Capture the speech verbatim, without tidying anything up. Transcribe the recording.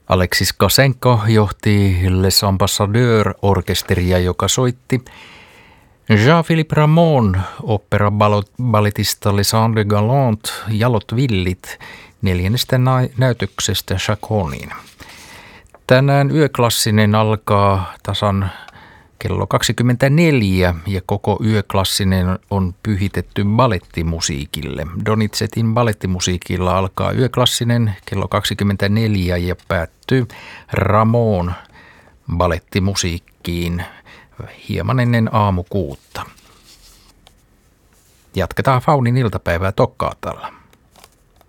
Alexis Kosenko johti Les Ambassadeurs-orkesteria, joka soitti Jean-Philippe Rameau'n opera-balletista Les Ans de Galant, Jalot villit, neljännestä näytöksestä Chaconin. Tänään yöklassinen alkaa tasan kello kaksikymmentäneljä ja koko yöklassinen on pyhitetty balettimusiikille. Donizettin balettimusiikilla alkaa yöklassinen kello kaksikymmentäneljä ja päättyy Rameau'n balettimusiikkiin hieman ennen aamukuutta. Jatketaan Faunin iltapäivää Tokkaatalla.